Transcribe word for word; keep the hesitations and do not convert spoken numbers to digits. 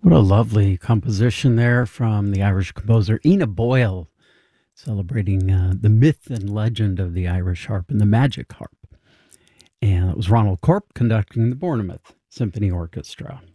What a lovely composition there from the Irish composer Ina Boyle, celebrating uh, the myth and legend of the Irish harp and the magic harp. And it was Ronald Corp conducting the Bournemouth Symphony Orchestra.